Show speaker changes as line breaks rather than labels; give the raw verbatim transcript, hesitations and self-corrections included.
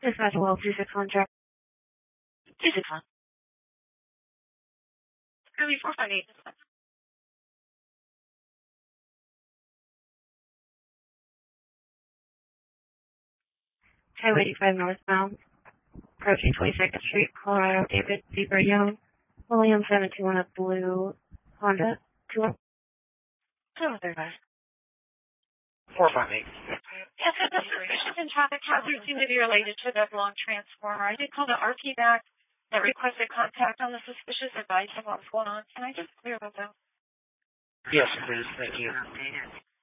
Dispatch well two six one check.
two six one. Kirby four five eight.
Highway eighty-five northbound. Approaching twenty-second Street, Colorado, David Zebra Young. William seven two one, a blue Honda. two one.
two one thirty-five.
four five eight.
Yes, so the suspicions in traffic hazards seem to be related to the blown transformer. I did call the R P back that requested contact on the suspicious, advised him what was going on. Can I just clear those out?
Yes, please. Thank you.